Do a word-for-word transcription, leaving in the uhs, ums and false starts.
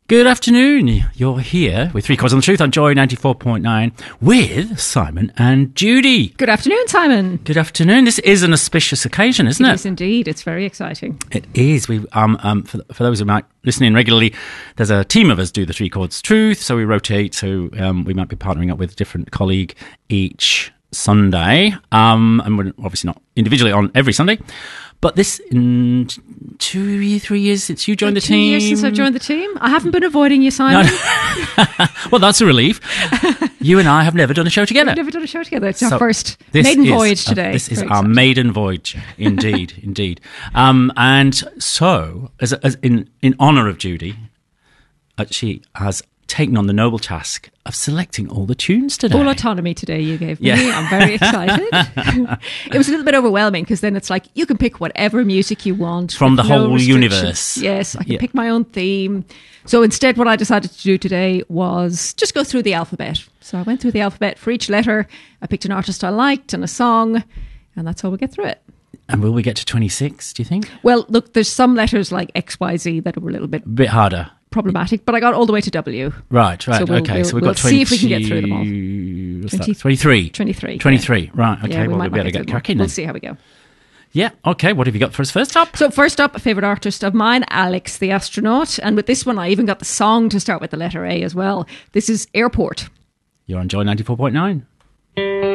Good afternoon. You're here with Three Chords on the Truth on Joy ninety-four point nine with Simon and Judy. Good afternoon, Simon. Good afternoon. This is an auspicious occasion, isn't it? It is indeed. It's very exciting. It is. We um um for, for those who might listen in regularly, there's a team of us do the Three Chords Truth, so we rotate. So um we might be partnering up with a different colleague each Sunday. Um and we're obviously not individually on every Sunday. But this, in two, three years since you joined like the two team. Two years since I've joined the team. I haven't been avoiding you, Simon. No. Well, that's a relief. You and I have never done a show together. We've never done a show together. It's So our first this maiden is voyage a- today. This is Very our exciting. maiden voyage, indeed, indeed. Um, and so, as, as in in honour of Judy, uh, she has taken on the noble task of selecting all the tunes today. Full autonomy today you gave me. Yeah. I'm very excited. It was a little bit overwhelming because then it's like you can pick whatever music you want. From with the no whole restrictions. universe. Yes, I can Yeah. pick my own theme. So instead what I decided to do today was just go through the alphabet. So I went through the alphabet for each letter. I picked an artist I liked and a song, and that's how we get through it. And will we get to twenty-six, do you think? Well, look, there's some letters like X, Y, Z that were a little bit A bit harder. problematic, but I got all the way to W. Right, right, So we'll- okay. we'll- so we've we'll got twenty. see if we can get through them all. What's that? twenty twenty-three. twenty-three. twenty-three, right, okay. Yeah, we well, might we'll not better get get through them all. cracking We'll then. see how we go. Yeah, okay. What have you got for us first up? So first up, a favourite artist of mine, Alex the Astronaut. And with this one, I even got the song to start with the letter A as well. This is Airport. You're on Joy ninety-four point nine.